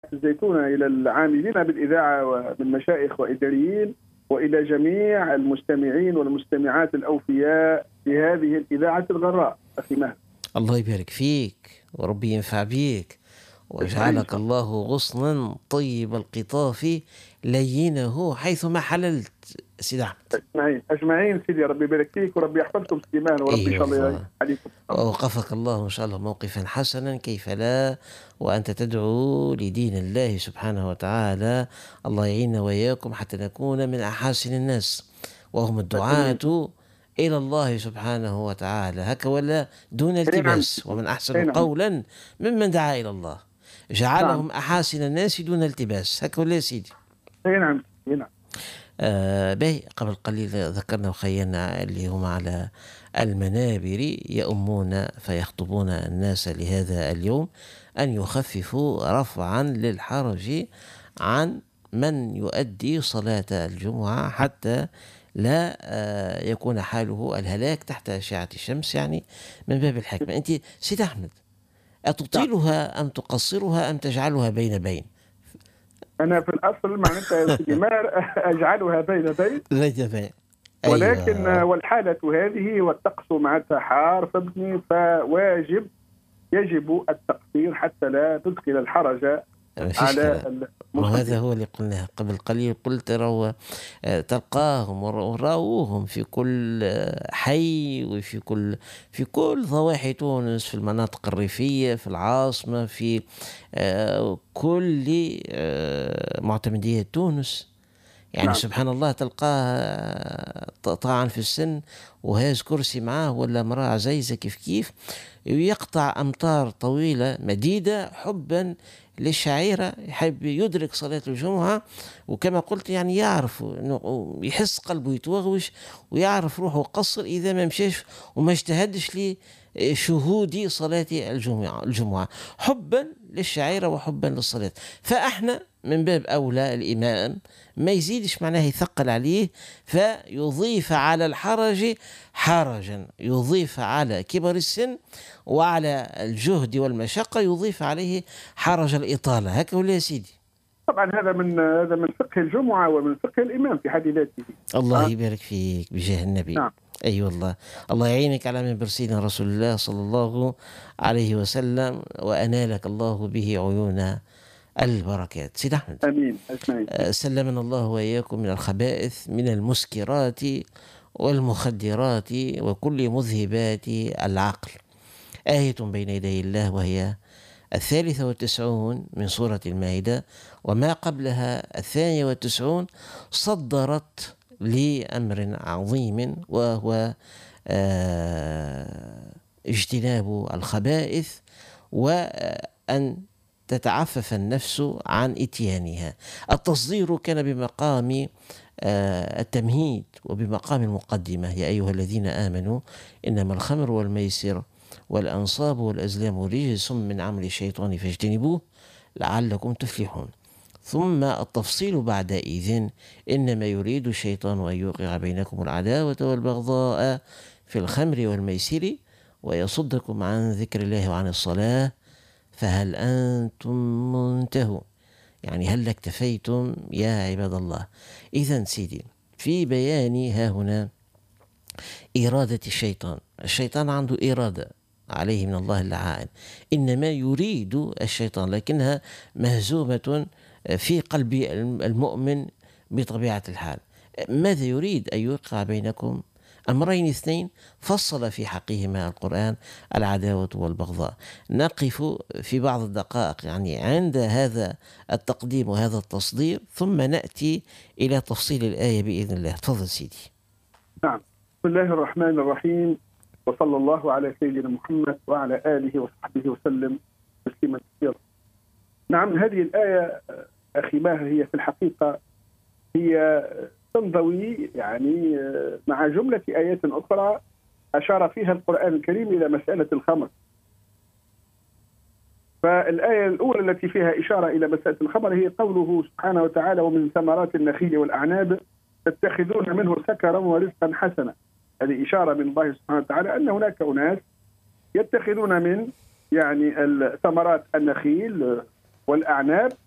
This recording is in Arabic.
الزيتونة إلى العاملين بالإذاعة ومن مشايخ وإداريين، وإلى جميع المستمعين والمستمعات الأوفياء في هذه الإذاعة الغراء أخي مهد. الله يبارك فيك وربي ينفع بيك أجمعين ويجعلك الله غصنا طيب القطاف لينه حيثما حللت سيد أحمد. أجمعين سيدي، ربي يبارك فيك وربي يحفظكم سليمان، وربي إن أي شاء الله والله، عليكم. ووقفك الله إن شاء الله موقفا حسنا، كيف لا، وأنت تدعو لدين الله سبحانه وتعالى. الله يعيننا وإياكم حتى نكون من أحاسن الناس، وهم الدعاة إلى الله سبحانه وتعالى، هكا ولا دون أي نعم، التباس. ومن أحسن أي نعم، قولا ممن دعا إلى الله، نعم، جعلهم أحاسن الناس دون التباس، هكا ولا يا سيدي. أي نعم، أي نعم. باهي، قبل قليل ذكرنا وخيرنا اللي هم على المنابر يؤمون فيخطبون الناس لهذا اليوم أن يخففوا رفعا للحرج عن من يؤدي صلاة الجمعة، حتى لا يكون حاله الهلاك تحت أشعة الشمس، يعني من باب الحكمة. أنت سيد أحمد، أتطيلها أم تقصرها أم تجعلها بين بين؟ أنا في الأصل معناتها يا سيدي ما أجعلها بين بين، بين بين، ولكن أيوة. والحالة هذه والطقس معناتها حار فابني، يجب التقصير حتى لا تدخل الحرج ما فيش على كلام. المصلين. وهذا هو اللي قلناه قبل قليل، قلت تلقاهم وراوهم في كل حي، في كل ضواحي تونس، في المناطق الريفية، في العاصمة، في كل معتمدية تونس. يعني نعم، سبحان الله، تلقاه طاعن في السن وهاز كرسي معاه ولا امرأة عزيزة كيف يقطع أمتار طويلة مديدة حبا للشعيرة، يحب يدرك صلاة الجمعة. وكما قلت يعني يعرف إنه يحس قلبه يتوغوش، ويعرف روحه قصر إذا ما مشاش وما اجتهدش لشهود صلاة الجمعة حبا للشعيرة وحبا للصلاة. فإحنا من باب أولى الإمام ما يزيدش معناه يثقل عليه، فيضيف على الحرج حرجا، يضيف على كبر السن وعلى الجهد والمشقة يضيف عليه حرج الإطالة، هكذا ولا يا سيدي؟ طبعا هذا من فقه الجمعة ومن فقه الإمام في حد ذاته. الله يبارك فيك بجاه النبي. نعم، أي أيوة والله، الله يعينك على منبر سيدنا رسول الله صلى الله عليه وسلم، وأنالك الله به عيون البركات. سيد أحمد، امين اجمعين. سلمنا الله وإياكم من الخبائث، من المسكرات والمخدرات وكل مذهبات العقل. آية بين يدي الله، وهي 93 من سورة المائدة، وما قبلها 92، صدرت لأمر عظيم، وهو اجتناب الخبائث، وأن تتعفف النفس عن إتيانها. التصدير كان بمقام التمهيد وبمقام المقدمة. يا أيها الذين آمنوا إنما الخمر والميسر والأنصاب والأزلام رجس من عمل الشيطان فاجتنبوه لعلكم تفلحون. ثم التفصيل بعدئذ: إنما يريد الشيطان أن يوقع بينكم العداوة والبغضاء في الخمر والميسر ويصدكم عن ذكر الله وعن الصلاة فهل أنتم منتهون. يعني هل اكتفيتم يا عباد الله؟ إذن سيدي، في بيان ها هنا إرادة الشيطان عنده إرادة عليه من الله اللعائن، إنما يريد الشيطان، لكنها مهزومة في قلب المؤمن بطبيعة الحال. ماذا يريد؟ أن يوقع بينكم أمرين اثنين فصل في حقهما القرآن: العداوة والبغضاء. نقف في بعض الدقائق يعني عند هذا التقديم وهذا التصدير، ثم نأتي إلى تفصيل الآية بإذن الله. تفضل سيدي. نعم، بسم الله الرحمن الرحيم، وصلى الله على سيدنا محمد وعلى آله وصحبه وسلم تسليما كثيرا. نعم، هذه الآية أخي ماهر هي في الحقيقة هي تنضوي يعني مع جملة آيات أخرى أشار فيها القرآن الكريم إلى مسألة الخمر. فالآية الأولى التي فيها إشارة إلى مسألة الخمر هي قوله سبحانه وتعالى: ومن ثمرات النخيل والأعناب تتخذون منه سكرا ورزقا حسنا. هذه إشارة من الله سبحانه وتعالى أن هناك أناس يتخذون من يعني ثمرات النخيل والأعناب